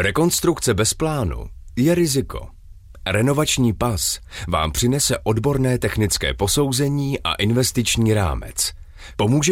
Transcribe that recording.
Rekonstrukce bez plánu je riziko. Renovační pas vám přinese odborné technické posouzení a investiční rámec. Pomůže